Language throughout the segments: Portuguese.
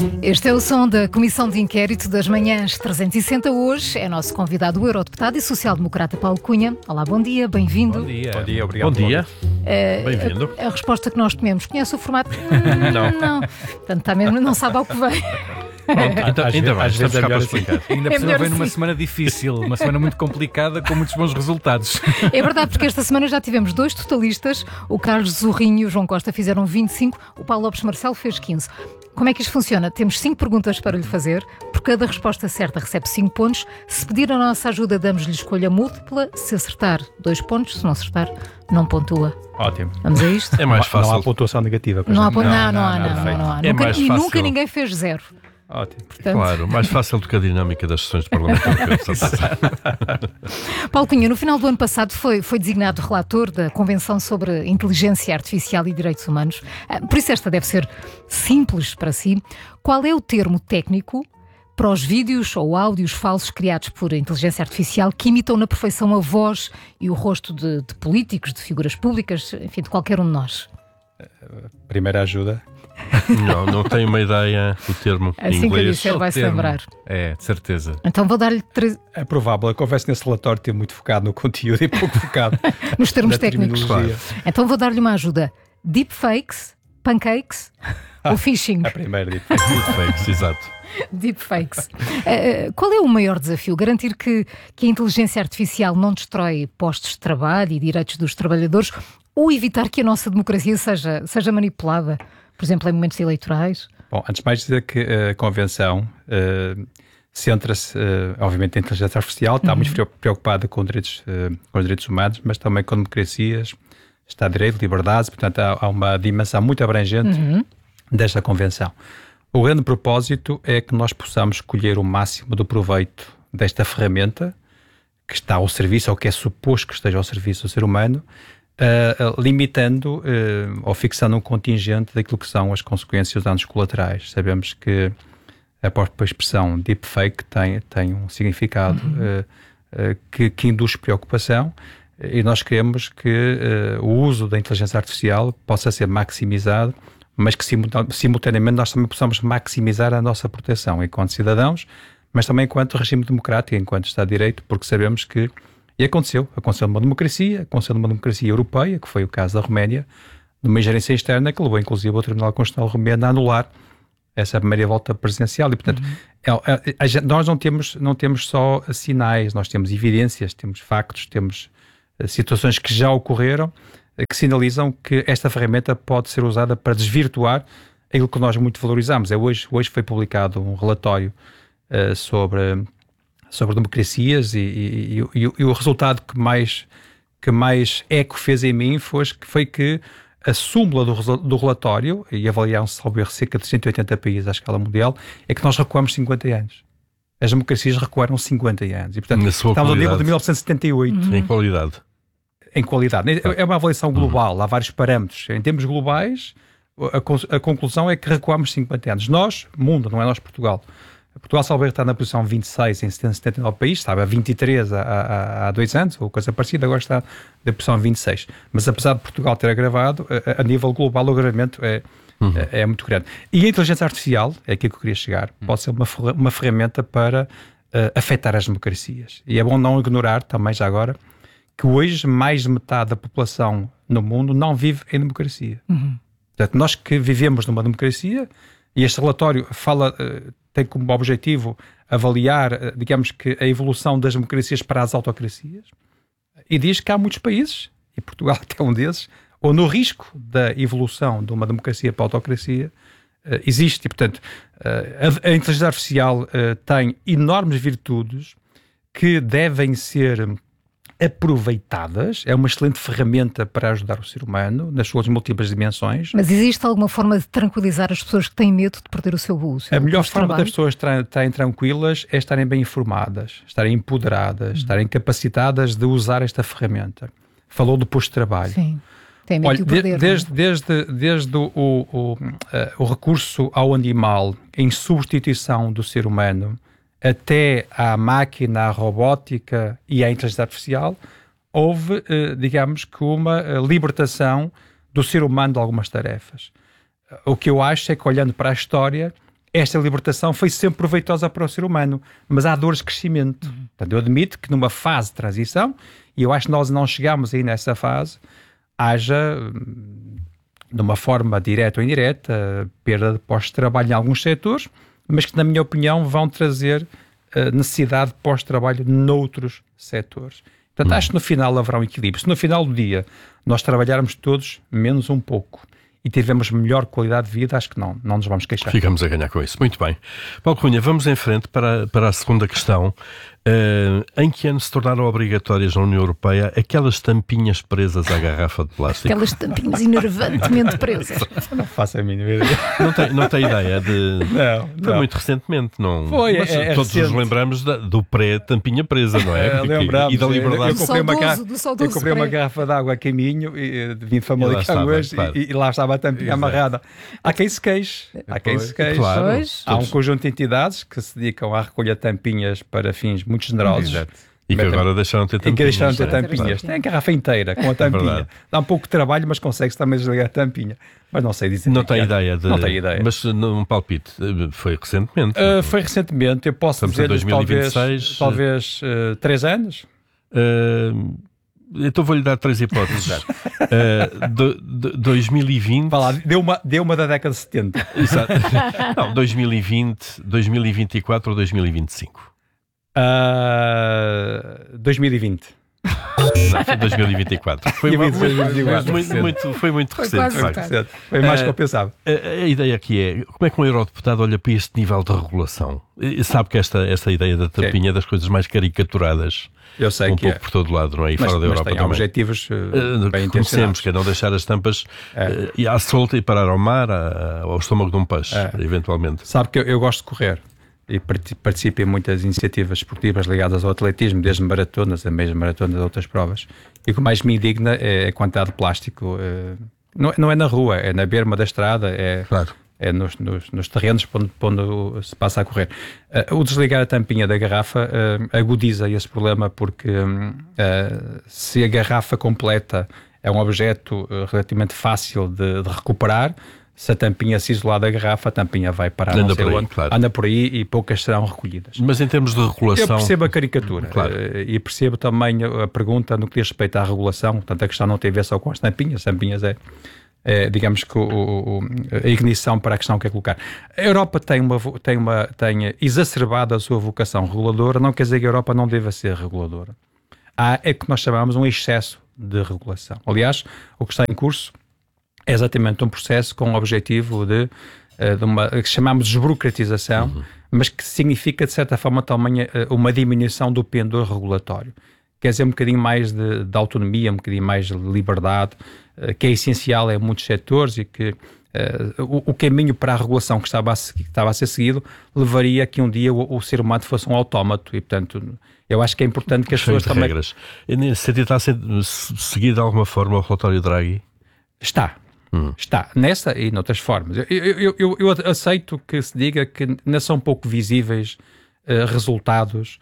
Este é o som da Comissão de Inquérito das Manhãs 360. Hoje é nosso convidado o eurodeputado e social-democrata Paulo Cunha. Olá, bom dia, bem-vindo. Bom dia. Bom dia, obrigado. Bom dia. Bem-vindo. A resposta que nós tememos, conhece o formato? Não. Portanto, está mesmo, não sabe ao que vem. Ainda bem, às vezes estamos cá para assim. explicar. Ainda É precisa melhor ver numa assim. semana difícil, uma semana muito complicada, com muitos bons resultados. É verdade, porque esta semana já tivemos 2 totalistas. O Carlos Zorrinho e o João Costa fizeram 25, o Paulo Lopes Marcelo fez 15. Como é que isto funciona? Temos 5 perguntas para lhe fazer. Por cada resposta certa recebe 5 pontos. Se pedir a nossa ajuda, damos-lhe escolha múltipla. Se acertar, 2 pontos. Se não acertar, não pontua. Ótimo. Vamos a isto? É mais Não há fácil. pontuação negativa. pois Não há, não? não há. É Nunca, mais e fácil. nunca ninguém fez 0. Ótimo. Portanto, Claro, mais fácil do que a dinâmica das sessões de Parlamento. Paulo Cunha, no final do ano passado foi designado relator da Convenção sobre Inteligência Artificial e Direitos Humanos. Por isso esta deve ser simples para si. Qual é o termo técnico para os vídeos ou áudios falsos criados por inteligência artificial que imitam na perfeição a voz e o rosto de políticos, de figuras públicas, enfim, de qualquer um de nós? Primeira ajuda. Não tenho uma ideia do termo em Assim que eu inglês. disser, vai-se lembrar. É, de certeza. Então vou dar-lhe 3 É provável. A conversa nesse relatório ter muito focado no conteúdo e pouco focado nos termos na técnicos. terminologia. Então vou dar-lhe uma ajuda. Deepfakes, pancakes ou phishing? A primeira. Deepfakes, exato. Deepfakes. Qual é o maior desafio? Garantir que a inteligência artificial não destrói postos de trabalho e direitos dos trabalhadores ou evitar que a nossa democracia seja manipulada, por exemplo, em momentos eleitorais? Bom, antes de mais dizer que a Convenção centra-se, obviamente, na inteligência artificial, está muito preocupada com os direitos humanos, mas também com democracias, Estado de Direito, liberdades, portanto há uma dimensão muito abrangente desta Convenção. O grande propósito é que nós possamos colher o máximo do proveito desta ferramenta que está ao serviço, ou que é suposto que esteja ao serviço do ser humano, limitando ou fixando um contingente daquilo que são as consequências e os danos colaterais. Sabemos que a própria expressão deepfake tem um significado que induz preocupação, e nós queremos que o uso da inteligência artificial possa ser maximizado, mas que simultaneamente nós também possamos maximizar a nossa proteção enquanto cidadãos, mas também enquanto regime democrático, enquanto Estado de Direito, porque sabemos que, e aconteceu numa democracia europeia, que foi o caso da Roménia, de uma ingerência externa que levou inclusive o Tribunal Constitucional romeno a anular essa primeira volta presidencial. E portanto, nós não temos só sinais, nós temos evidências, temos factos, temos situações que já ocorreram, que sinalizam que esta ferramenta pode ser usada para desvirtuar aquilo que nós muito valorizamos. Hoje foi publicado um relatório sobre democracias e o resultado que mais eco fez em mim foi que a súmula do relatório, e avaliaram-se cerca de 180 países à escala mundial, é que nós recuamos 50 anos. As democracias recuaram 50 anos. E, portanto, estamos ao nível de 1978. Em qualidade. Em qualidade. É uma avaliação global, há vários parâmetros. Em termos globais, a conclusão é que recuamos 50 anos. Nós, mundo, não é nós, Portugal. Portugal, salvo erro, está na posição 26 em 79 países, estava a 23 há 2 anos, ou coisa parecida, agora está na posição 26. Mas apesar de Portugal ter agravado, a nível global o agravamento é muito grande. E a inteligência artificial, é aqui que eu queria chegar, pode ser uma ferramenta para afetar as democracias. E é bom não ignorar, também já agora, que hoje mais de metade da população no mundo não vive em democracia. Portanto, nós que vivemos numa democracia, e este relatório tem como objetivo avaliar, digamos que, a evolução das democracias para as autocracias, e diz que há muitos países, e Portugal é um desses, ou no risco da evolução de uma democracia para a autocracia existe. E, portanto, a inteligência artificial tem enormes virtudes que devem ser aproveitadas, é uma excelente ferramenta para ajudar o ser humano nas suas múltiplas dimensões. Mas existe alguma forma de tranquilizar as pessoas que têm medo de perder o seu uso? A melhor forma das pessoas estarem tranquilas é estarem bem informadas, estarem empoderadas, estarem capacitadas de usar esta ferramenta. Falou do posto de trabalho. Sim. Tem medo de o perder, desde o recurso ao animal em substituição do ser humano, até à máquina, à robótica e à inteligência artificial, houve, digamos que, uma libertação do ser humano de algumas tarefas. O que eu acho é que, olhando para a história, esta libertação foi sempre proveitosa para o ser humano, mas há dores de crescimento. Portanto, eu admito que numa fase de transição, e eu acho que nós não chegamos aí nessa fase, haja, de uma forma direta ou indireta, perda de postos de trabalho em alguns setores, mas que, na minha opinião, vão trazer necessidade de pós-trabalho noutros setores. Portanto, acho que no final haverá um equilíbrio. Se no final do dia nós trabalharmos todos menos um pouco e tivermos melhor qualidade de vida, acho que não nos vamos queixar. Ficamos a ganhar com isso. Muito bem. Paulo Cunha, vamos em frente para a segunda questão. Em que ano se tornaram obrigatórias na União Europeia aquelas tampinhas presas à garrafa de plástico? Aquelas tampinhas enervantemente presas. Não faço a mínima ideia. Não tem ideia de... Foi não. muito recentemente, não? Foi, mas todos recente. nos lembramos do pré-tampinha presa, não é? Lembramos. E da liberdade. Do Eu comprei uma garrafa de água a caminho, vim de Famalicão hoje, claro. e lá estava a tampinha amarrada. Há quem se queixe. Claro. Pois. Há um conjunto de entidades que se dedicam à recolha de tampinhas para fins muito generosos. Exato. E que agora deixaram de ter tampinhas. E que deixaram de ter não é? tampinhas. Tem a garrafa inteira com a tampinha. verdade. Dá um pouco de trabalho, mas consegue-se também desligar a tampinha. Mas não sei dizer. Não tem ideia. Não tenho ideia. Mas num palpite, foi recentemente. Foi recentemente, eu posso Estamos em dizer 2026. talvez 3 anos. Então vou-lhe dar 3 hipóteses. 2020. Vá lá, deu uma da década de 70. Exato. Não, 2020, 2024 ou 2025? 2020. Não, foi 2024. Foi muito recente, de facto. Foi mais que eu pensava. A ideia aqui é, como é que um eurodeputado olha para este nível de regulação? E sabe que esta ideia da tampinha é das coisas mais caricaturadas, Eu sei um que pouco por todo lado, não é? E fora da Europa tem também. objetivos bem Conhecemos, intencionados. que é não deixar as tampas e à solta e parar ao mar, ao estômago de um peixe, eventualmente. Sabe que eu gosto de correr e participo em muitas iniciativas esportivas ligadas ao atletismo, desde maratonas a meias maratonas e outras provas. E o que mais me indigna é a quantidade de plástico. Não é na rua, é na berma da estrada, Claro. é nos terrenos onde se passa a correr. O desligar a tampinha da garrafa agudiza esse problema, porque se a garrafa completa é um objeto relativamente fácil de recuperar, se a tampinha se isolar da garrafa, a tampinha vai parar Anda não sei por aí, onde, claro. anda por aí e poucas serão recolhidas. Mas em termos de regulação... Eu percebo a caricatura, Claro. E percebo também a pergunta no que diz respeito à regulação. Portanto, a questão não tem a ver só com as tampinhas. As tampinhas digamos que a ignição para a questão que é colocar. A Europa tem exacerbado a sua vocação reguladora. Não quer dizer que a Europa não deva ser reguladora. É que nós chamamos um excesso de regulação. Aliás, o que está em curso é exatamente um processo com o objetivo de uma que chamamos de desburocratização, mas que significa, de certa forma, também uma diminuição do pendor regulatório. Quer dizer, um bocadinho mais de autonomia, um bocadinho mais de liberdade, que é essencial em muitos setores, e que o caminho para a regulação que estava a ser seguido levaria a que um dia o ser humano fosse um autómato, e, portanto, eu acho que é importante que as pessoas também... regras. E nesse sentido está a ser seguido de alguma forma o relatório Draghi? Está, nessa e noutras formas. Eu aceito que se diga que ainda são pouco visíveis resultados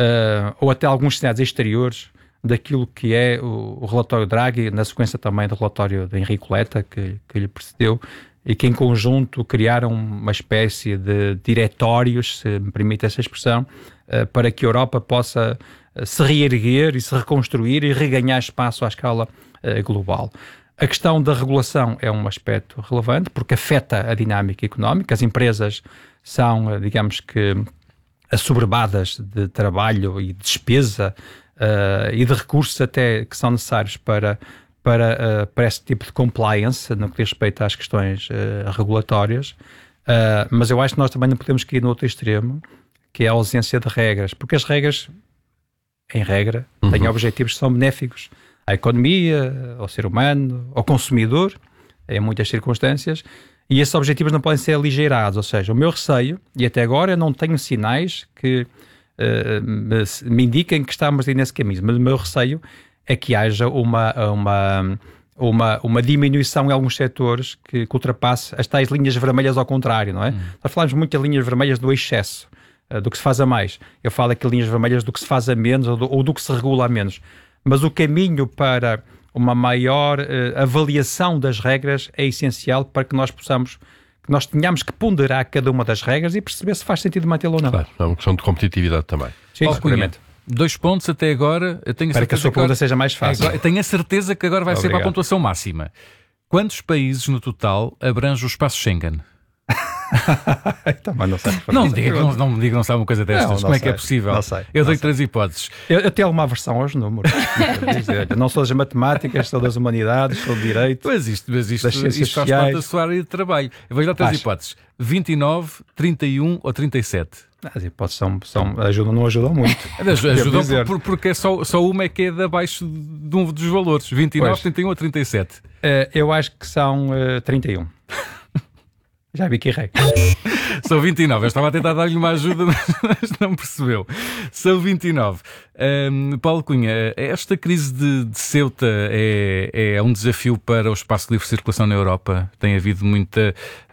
ou até alguns cenários exteriores daquilo que é o relatório Draghi, na sequência também do relatório de Enrico Letta, que lhe precedeu, e que em conjunto criaram uma espécie de diretórios, se me permite essa expressão, para que a Europa possa se reerguer e se reconstruir e reganhar espaço à escala global. A questão da regulação é um aspecto relevante, porque afeta a dinâmica económica. As empresas são, digamos que, assoberbadas de trabalho e de despesa e de recursos até que são necessários para esse tipo de compliance, no que diz respeito às questões regulatórias. Mas eu acho que nós também não podemos cair no outro extremo, que é a ausência de regras, porque as regras, em regra, têm objetivos que são benéficos à economia, ao ser humano, ao consumidor, em muitas circunstâncias, e esses objetivos não podem ser aligeirados. Ou seja, o meu receio, e até agora eu não tenho sinais que me indiquem que estamos aí nesse caminho, mas o meu receio é que haja uma diminuição em alguns setores que ultrapasse as tais linhas vermelhas ao contrário, não é? Nós falamos muito de linhas vermelhas do excesso, do que se faz a mais. Eu falo aqui de linhas vermelhas do que se faz a menos ou do que se regula a menos. Mas o caminho para uma maior avaliação das regras é essencial para que nós possamos que nós tenhamos que ponderar cada uma das regras e perceber se faz sentido mantê-lo ou não. Claro, é uma questão de competitividade também. Sim, Paulo Cunha, seguramente. 2 pontos até agora. Eu tenho a Para que a certeza sua pergunta agora- seja mais fácil. Eu tenho a certeza que agora vai ser para a Obrigado. pontuação máxima. Quantos países no total abrange o espaço Schengen? Então, mas não sei. Não me diga que não sabe uma coisa destas. Não Como é que é sei. possível? Não sei. Eu Não dei sei. 3 hipóteses. Eu tenho alguma aversão aos números. Não sou das matemáticas, sou das humanidades, sou de direito. Mas isto Das ciências faz parte sociais. da sua área de trabalho. Eu vou-lhe dar 3 Acho. hipóteses. 29, 31 ou 37? As hipóteses ajudam, não ajudam muito. Ajudam dizer. porque só uma é que é de abaixo de um dos valores. 29, Pois. 31 ou 37? Eu acho que são 31. Já vi que errei. São 29. Eu estava a tentar dar-lhe uma ajuda, mas não percebeu. São 29. Paulo Cunha, esta crise de Ceuta é um desafio para o espaço de livre circulação na Europa? Tem havido muita,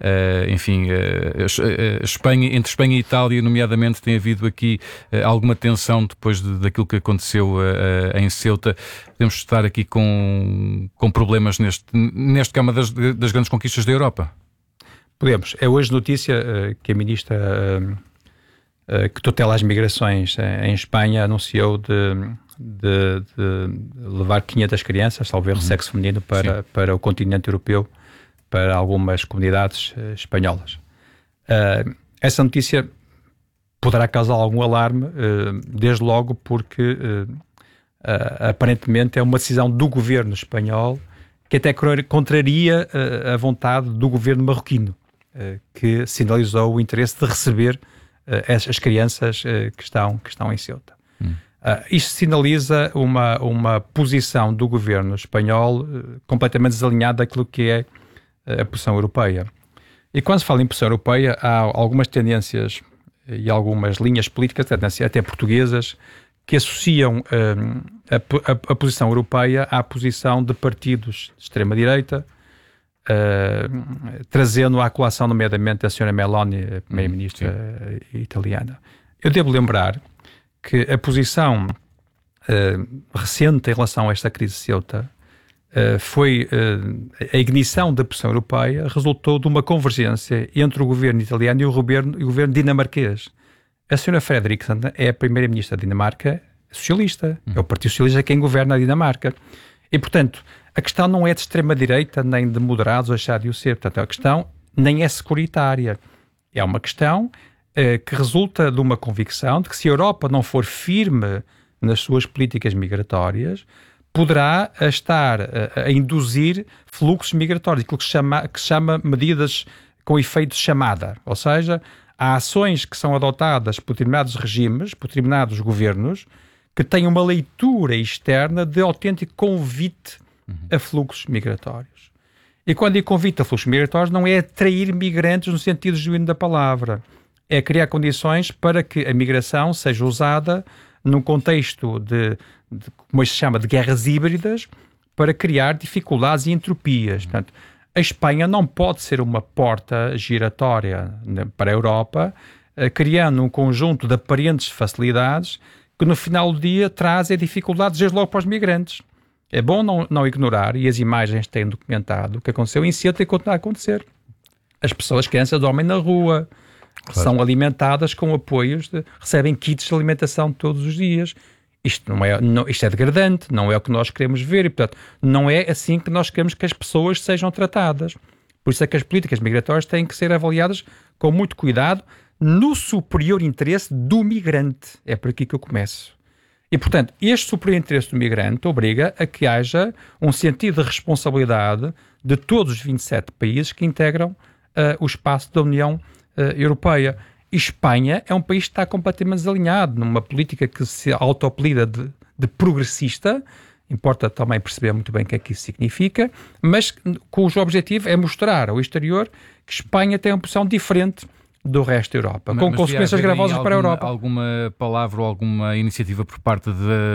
Espanha, entre Espanha e Itália, nomeadamente, tem havido aqui alguma tensão depois daquilo que aconteceu em Ceuta. Podemos estar aqui com problemas neste que é uma das grandes conquistas da Europa? Podemos. É hoje notícia que a ministra que tutela as migrações em Espanha anunciou de levar 500 crianças, salvo erro, sexo feminino, para o continente europeu, para algumas comunidades espanholas. Essa notícia poderá causar algum alarme, desde logo porque aparentemente é uma decisão do governo espanhol que até contraria a vontade do governo marroquino, que sinalizou o interesse de receber as crianças que estão em Ceuta. Isto sinaliza uma posição do governo espanhol completamente desalinhada daquilo que é a posição europeia. E quando se fala em posição europeia, há algumas tendências e algumas linhas políticas, até portuguesas, que associam a posição europeia à posição de partidos de extrema-direita, trazendo à colação, nomeadamente, a senhora Meloni, a primeira-ministra italiana. Eu devo lembrar que a posição recente em relação a esta crise de Ceuta foi a ignição da posição europeia resultou de uma convergência entre o governo italiano e o governo dinamarquês. A senhora Frederiksen é a primeira-ministra da Dinamarca socialista. É o Partido Socialista quem governa a Dinamarca. E, portanto, a questão não é de extrema-direita, nem de moderados deixar de o ser. Portanto, a questão nem é securitária. É uma questão que resulta de uma convicção de que se a Europa não for firme nas suas políticas migratórias, poderá estar a induzir fluxos migratórios, aquilo que se chama medidas com efeito de chamada. Ou seja, há ações que são adotadas por determinados regimes, por determinados governos, que têm uma leitura externa de autêntico convite a fluxos migratórios. E quando digo convite a fluxos migratórios, não é atrair migrantes no sentido genuíno da palavra. É criar condições para que a migração seja usada num contexto como se chama, de guerras híbridas, para criar dificuldades e entropias. Portanto, a Espanha não pode ser uma porta giratória para a Europa, criando um conjunto de aparentes facilidades que no final do dia trazem dificuldades desde logo para os migrantes. É bom não ignorar, e as imagens têm documentado o que aconteceu em Ceuta e continua a acontecer. As crianças dormem na rua, claro, são alimentadas com apoios, recebem kits de alimentação todos os dias. Isto é degradante, não é o que nós queremos ver e, portanto, não é assim que nós queremos que as pessoas sejam tratadas. Por isso é que as políticas migratórias têm que ser avaliadas com muito cuidado no superior interesse do migrante. É por aqui que eu começo. E, portanto, este superior interesse do migrante obriga a que haja um sentido de responsabilidade de todos os 27 países que integram o espaço da União Europeia. E Espanha é um país que está completamente desalinhado numa política que se autoapelida de progressista. Importa também perceber muito bem o que é que isso significa, mas cujo objetivo é mostrar ao exterior que Espanha tem uma posição diferente do resto da Europa, com consequências gravosas para a Europa. Alguma palavra ou alguma iniciativa por parte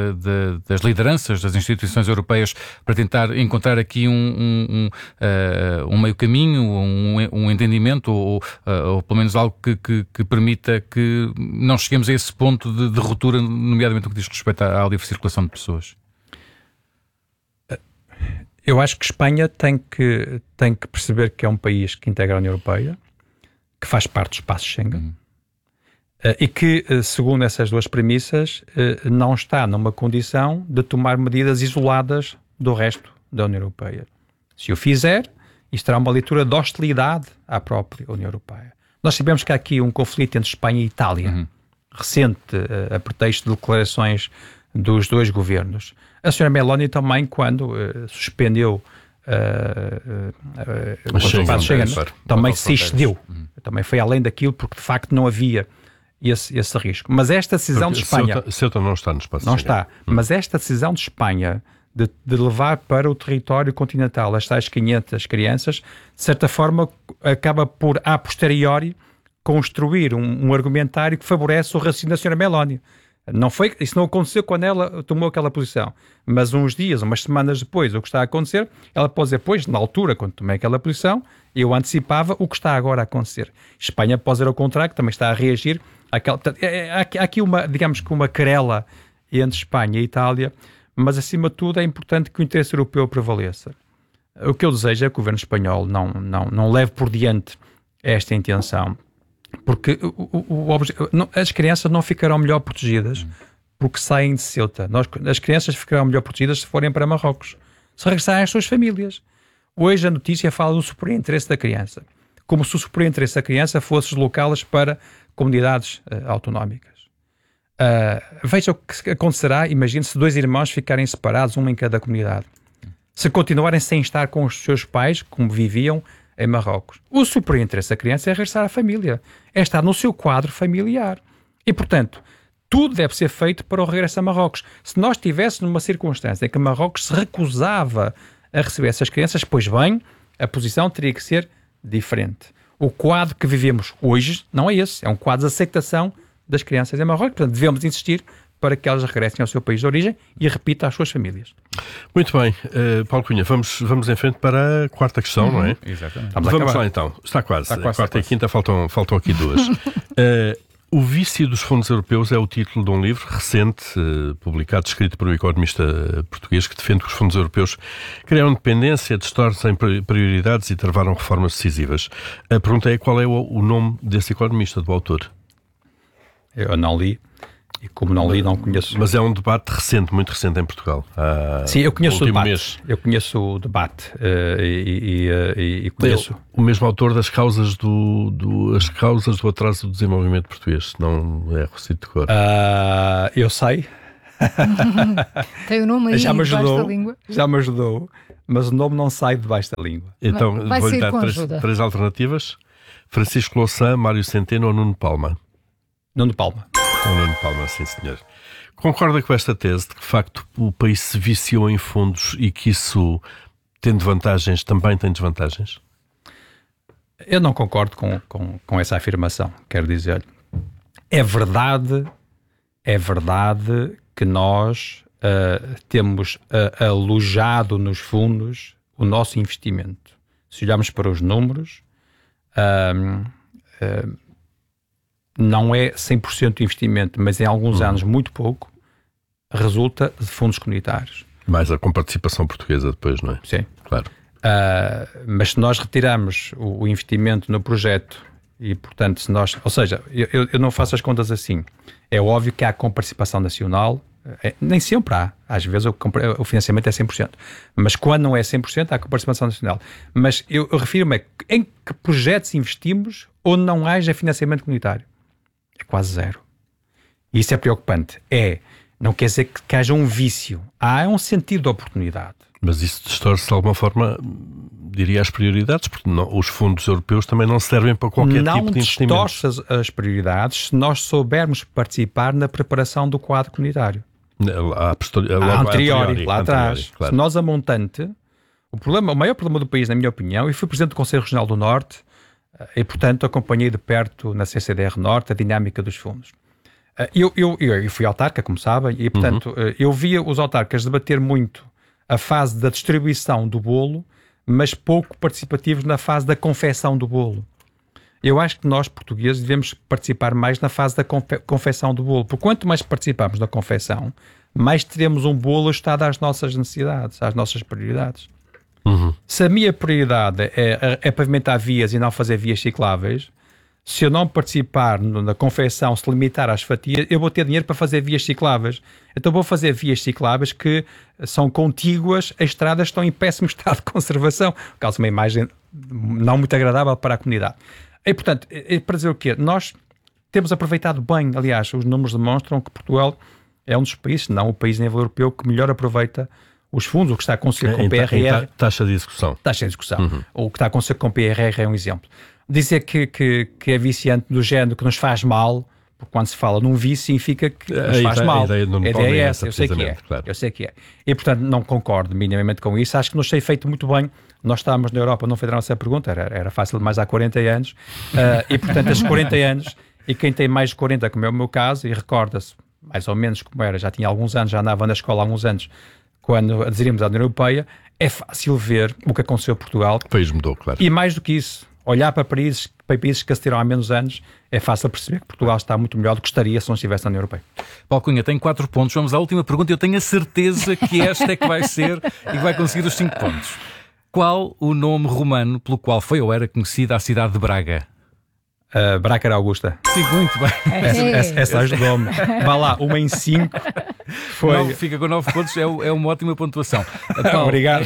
das lideranças das instituições europeias para tentar encontrar aqui um meio caminho, um entendimento ou pelo menos algo que permita que não cheguemos a esse ponto de ruptura, nomeadamente no que diz respeito à livre circulação de pessoas? Eu acho que Espanha tem que perceber que é um país que integra a União Europeia, que faz parte do espaço Schengen, e que, segundo essas duas premissas, não está numa condição de tomar medidas isoladas do resto da União Europeia. Se o fizer, isto terá uma leitura de hostilidade à própria União Europeia. Nós sabemos que há aqui um conflito entre Espanha e Itália, recente, a pretexto de declarações dos dois governos. A senhora Meloni também, quando suspendeu o espaço Schengen, também se excedeu. Também foi além daquilo, porque de facto não havia esse risco. Mas esta decisão de Espanha... Ceuta não está no espaço Não Schengen. está. Mas esta decisão de Espanha de levar para o território continental as tais 500 crianças, de certa forma, acaba por, a posteriori, construir um argumentário que favorece o raciocínio da senhora Meloni. Isso não aconteceu quando ela tomou aquela posição. Mas uns dias, umas semanas depois, o que está a acontecer, ela pode dizer, pois, na altura, quando tomei aquela posição, eu antecipava o que está agora a acontecer. Espanha pode dizer ao contrário, que também está a reagir. Há aqui uma querela entre Espanha e Itália, mas acima de tudo é importante que o interesse europeu prevaleça. O que eu desejo é que o governo espanhol não leve por diante esta intenção, porque as crianças não ficarão melhor protegidas porque saem de Ceuta. As crianças ficarão melhor protegidas se forem para Marrocos, se regressarem às suas famílias. Hoje a notícia fala do superior interesse da criança, como se o superior interesse da criança fosse deslocá-las para comunidades autonómicas. Veja o que acontecerá, imagine se 2 irmãos ficarem separados, um em cada comunidade. Se continuarem sem estar com os seus pais, como viviam em Marrocos. O superior interesse da criança é regressar à família, é estar no seu quadro familiar. E, portanto, tudo deve ser feito para o regresso a Marrocos. Se nós estivéssemos numa circunstância em que Marrocos se recusava a receber essas crianças, pois bem, a posição teria que ser diferente. O quadro que vivemos hoje não é esse, é um quadro de aceitação das crianças em Marrocos. Portanto, devemos insistir para que elas regressem ao seu país de origem e, repita, às suas famílias. Muito bem. Paulo Cunha, vamos em frente para a quarta questão, não é? Exatamente. Vamos lá então. Está quase. A quarta e a quinta faltam aqui 2. O vício dos fundos europeus é o título de um livro recente, publicado, escrito por um economista português que defende que os fundos europeus criaram dependência, distorcem prioridades e travaram reformas decisivas. A pergunta é qual é o nome desse economista, do autor? Eu não li. E como não li, não conheço. Mas é um debate recente, muito recente em Portugal. Sim, eu conheço o debate. Mês. Eu conheço o debate e conheço. O mesmo autor das causas as causas do atraso do desenvolvimento português, não é Rocido de Cor. Eu sei. Tem o nome aí debaixo da língua. Já me ajudou, mas o nome não sai debaixo da língua. Então vou-lhe dar 3 alternativas. Francisco Louçã, Mário Centeno ou Nuno Palma? Nuno Palma. O Nuno Palma, sim senhor. Concorda com esta tese de que, de facto, o país se viciou em fundos e que isso, tendo vantagens, também tem desvantagens? Eu não concordo com essa afirmação, quero dizer. É verdade que nós temos alojado nos fundos o nosso investimento. Se olharmos para os números, não é 100% de investimento, mas em alguns anos, muito pouco, resulta de fundos comunitários. Mais com participação portuguesa depois, não é? Sim. Claro. Mas se nós retirarmos o investimento no projeto e, portanto, se nós... Ou seja, eu não faço as contas assim. É óbvio que há com participação nacional, nem sempre há. Às vezes o financiamento é 100%. Mas quando não é 100%, há com participação nacional. Mas eu refiro-me em que projetos investimos onde não haja financiamento comunitário. É quase zero. E isso é preocupante. Não quer dizer que haja um vício. Há um sentido de oportunidade. Mas isso distorce de alguma forma, diria, as prioridades, porque os fundos europeus também não servem para qualquer tipo de investimento. Não distorce as prioridades se nós soubermos participar na preparação do quadro comunitário. Anteriori, lá atrás. Claro. Se nós, a montante, o maior problema do país, na minha opinião, e fui presidente do Conselho Regional do Norte, e, portanto, acompanhei de perto na CCDR Norte a dinâmica dos fundos. Eu fui autarca, como sabem, e, portanto, eu via os autarcas debater muito a fase da distribuição do bolo, mas pouco participativos na fase da confecção do bolo. Eu acho que nós, portugueses, devemos participar mais na fase da confecção do bolo, porque quanto mais participarmos na confecção, mais teremos um bolo ajustado às nossas necessidades, às nossas prioridades. Se a minha prioridade é pavimentar vias e não fazer vias cicláveis, Se eu não participar na confecção, se limitar às fatias, eu vou ter dinheiro para fazer vias cicláveis. Então vou fazer vias cicláveis que são contíguas a estradas que estão em péssimo estado de conservação. Causa uma imagem não muito agradável para a comunidade. E, portanto, para dizer o quê? Nós temos aproveitado bem, aliás, os números demonstram que Portugal é um dos países, não o país a nível europeu, que melhor aproveita os fundos, o que está a acontecer com o PRR. Taxa de execução. Taxa de execução. O que está a acontecer com o PRR é um exemplo. Dizer que é viciante do género que nos faz mal, porque quando se fala num vício significa que nos faz mal. A ideia é essa, eu sei que é. Claro. Eu sei que é. E, portanto, não concordo minimamente com isso. Acho que nos tem feito muito bem. Nós estávamos na Europa, não foi da nossa pergunta, era fácil demais há 40 anos. E, portanto, esses 40 anos, e quem tem mais de 40, como é o meu caso, e recorda-se mais ou menos como era, já tinha alguns anos, já andava na escola há alguns anos, quando aderimos à União Europeia, é fácil ver o que aconteceu em Portugal. O país mudou, claro. E mais do que isso, olhar para países que acederam há menos anos, é fácil perceber que Portugal está muito melhor do que estaria se não estivesse na União Europeia. Paulo Cunha, tem 4 pontos. Vamos à última pergunta. Eu tenho a certeza que esta é que vai ser e que vai conseguir os 5 pontos. Qual o nome romano pelo qual foi ou era conhecida a cidade de Braga? Braca Augusta. Sim, muito bem. Essa ajudou-me. Vá lá, 1 em 5. Foi... Fica com 9 pontos, é uma ótima pontuação. Paulo... Obrigado.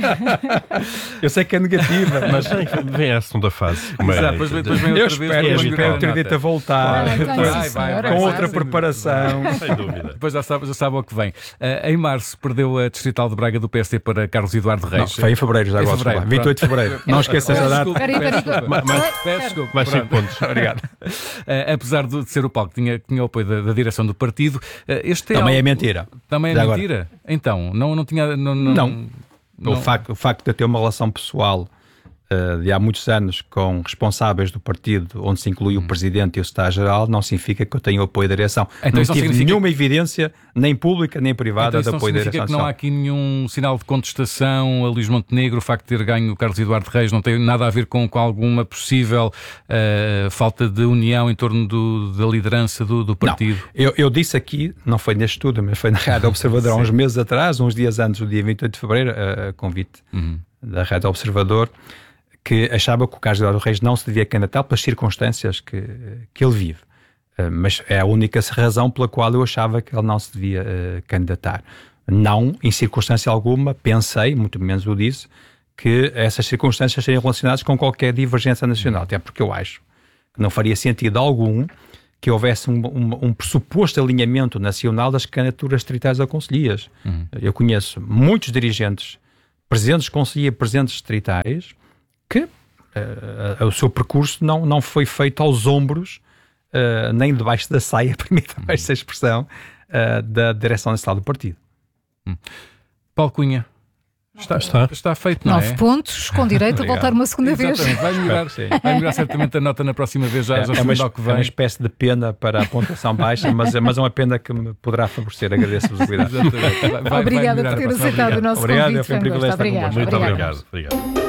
Eu sei que é negativa, mas vem a segunda fase. Depois vem outra vez. Eu espero acredito a voltar. Vai, com outra preparação. Sem dúvida. Depois já sabe o que vem. Em março perdeu a Distrital de Braga do PSD para Carlos Eduardo Reis. Não, foi em fevereiro, já agora. 28 de fevereiro. Não esqueças a data. Peço desculpa. Mais 5 pontos. Obrigado. Apesar de ser o Paulo que tinha o apoio da direção do partido, este também é mentira. Também é mentira? Então, não tinha... Não. O facto de eu ter uma relação pessoal de há muitos anos com responsáveis do partido, onde se inclui o Presidente e o Secretário-Geral, não significa que eu tenha o apoio da direção. Então, não tive nenhuma evidência, nem pública, nem privada, de apoio da direção. Que não há aqui nenhum sinal de contestação a Luís Montenegro, o facto de ter ganho o Carlos Eduardo Reis não tem nada a ver com alguma possível falta de união em torno da liderança do partido? Não. Eu disse aqui, não foi neste estudo, mas foi na Rádio Observador há uns meses atrás, uns dias antes do dia 28 de fevereiro, a convite da Rádio Observador, que achava que o Carlos Eduardo Reis não se devia candidatar pelas circunstâncias que ele vive. Mas é a única razão pela qual eu achava que ele não se devia candidatar. Não, em circunstância alguma, pensei, muito menos o disse, que essas circunstâncias seriam relacionadas com qualquer divergência nacional. Até porque eu acho que não faria sentido algum que houvesse um pressuposto alinhamento nacional das candidaturas distritais a concelhias. Eu conheço muitos dirigentes, presidentes de concelhia, presidentes distritais, que o seu percurso não foi feito aos ombros, nem debaixo da saia, permita-me esta expressão, da direção nacional do partido. Paulo Cunha, está feito, não 9 pontos, com direito a voltar uma segunda vez. Vai melhorar certamente a nota na próxima vez, já ao que vem. É uma espécie de pena para a pontuação baixa, mas é uma pena que me poderá favorecer. Agradeço-vos o cuidado. Obrigada por ter aceitado o nosso convite. Foi um privilégio estar convosco. Muito obrigado.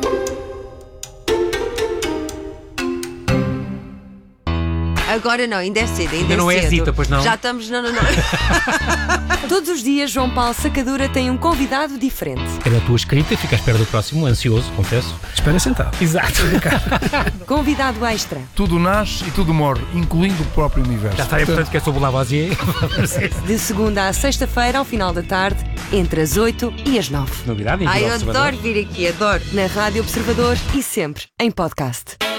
Agora não, ainda é cedo, ainda não é cedo. Zita, pois não? Já estamos, não. Todos os dias, João Paulo Sacadura tem um convidado diferente. Pela tua escrita e ficas perto do próximo, ansioso, confesso. Espera sentado. Exato. Convidado extra. Tudo nasce e tudo morre, incluindo o próprio universo. Já está, portanto, que é sobre Lavoisier. De segunda à sexta-feira, ao final da tarde, entre as 8 e as 9. Novidade? Ai, eu adoro vir aqui, adoro. Na Rádio Observador e sempre em podcast.